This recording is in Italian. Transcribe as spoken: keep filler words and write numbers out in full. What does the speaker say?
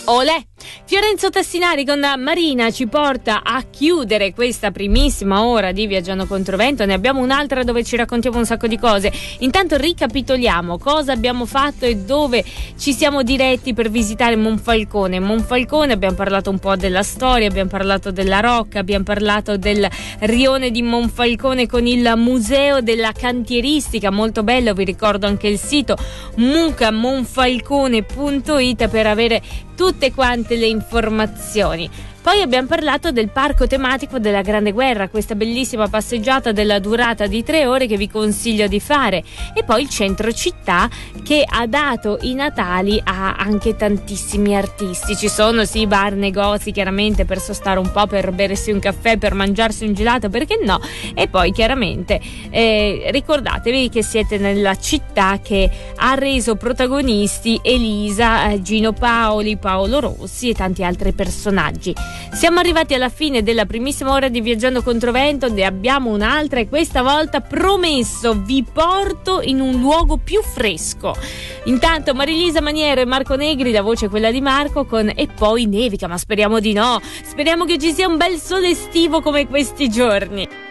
Olè! Fiorenzo Tassinari con Marina ci porta a chiudere questa primissima ora di Viaggiando Controvento. Ne abbiamo un'altra dove ci raccontiamo un sacco di cose. Intanto ricapitoliamo cosa abbiamo fatto e dove ci siamo diretti per visitare Monfalcone. Monfalcone, abbiamo parlato un po' della storia, abbiamo parlato della rocca, abbiamo parlato del rione di Monfalcone con il museo della cantieristica, molto bello. Vi ricordo anche il sito muca monfalcone punto it per avere tutte quante le informazioni. Poi abbiamo parlato del parco tematico della Grande Guerra, questa bellissima passeggiata della durata di tre ore che vi consiglio di fare, e poi il centro città che ha dato i natali a anche tantissimi artisti. Ci sono sì bar, negozi chiaramente per sostare un po', per bersi un caffè, per mangiarsi un gelato, perché no? E poi chiaramente eh, ricordatevi che siete nella città che ha reso protagonisti Elisa, eh, Gino Paoli, Paolo Rossi e tanti altri personaggi. Siamo arrivati alla fine della primissima ora di Viaggiando Controvento, ne abbiamo un'altra e questa volta promesso vi porto in un luogo più fresco. Intanto Marilisa Maniero e Marco Negri, la voce è quella di Marco, con E poi nevica, ma speriamo di no, speriamo che ci sia un bel sole estivo come questi giorni.